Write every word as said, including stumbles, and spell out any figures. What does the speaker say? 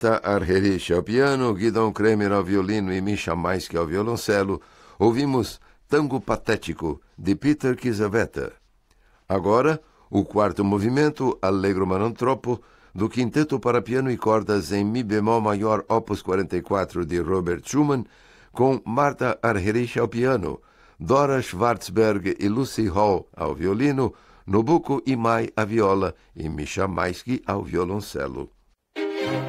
Marta Argerich ao piano, Guidon Kremer ao violino e Mischa Maisky ao violoncelo, ouvimos Tango Patético, de Peter Kiesewetter. Agora, o quarto movimento, Allegro ma non troppo, do Quinteto para piano e cordas em Mi bemol maior opus quarenta e quatro de Robert Schumann, com Marta Argerich ao piano, Dora Schwartzberg e Lucy Hall ao violino, Nobuko Imai à viola e Mischa Maisky ao violoncelo.